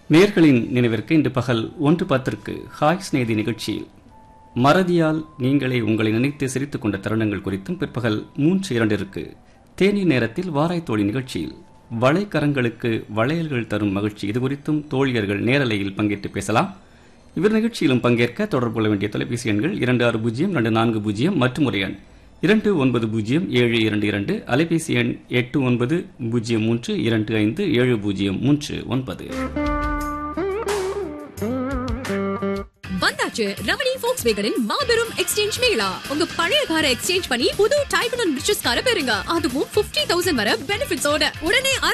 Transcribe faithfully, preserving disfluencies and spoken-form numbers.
நேயர்களின் நினைவிற்கு இன்று பகல் ஒன்று பத்திற்கு ஹாய் ஸ்நேதி நிகழ்ச்சியில் மறதியால் நீங்களே உங்களை நினைத்து சிரித்துக் கொண்ட தருணங்கள் குறித்தும், பிற்பகல் மூன்று இரண்டிற்கு தேநீர் நேரத்தில் வாராய் தோழி நிகழ்ச்சியில் வளைக்கரங்களுக்கு வளையல்கள் தரும் மகிழ்ச்சி இது குறித்தும் தோழியர்கள் நேரலையில் பங்கேற்று பேசலாம். இவர் நிகழ்ச்சியிலும் பங்கேற்க தொடர்பு கொள்ள வேண்டிய தொலைபேசி எண்கள் இரண்டு ஆறு பூஜ்ஜியம் இரண்டு நான்கு பூஜ்ஜியம் மற்றும் ஒரு எண் இரண்டு ஒன்பது பூஜ்ஜியம் ஏழு இரண்டு இரண்டு, அலைபேசி எண் எட்டு ஒன்பது பூஜ்ஜியம் மூன்று இரண்டு ஐந்து ஏழு பூஜ்ஜியம் மூன்று ஒன்பது. வந்தாச்சு ரமணி ஃபோக்ஸ்வேகனின் மாபெரும் எக்ஸ்சேஞ்ச் மேளா. உங்க பழைய காரை எக்ஸ்சேஞ்ச் பண்ணி புது டைப் அண்ட் ரிச்சஸ் காரை பெறுங்க. அதுவும் ஐம்பதாயிரம் வரை பெனிஃபிட்ஸோட. உடனே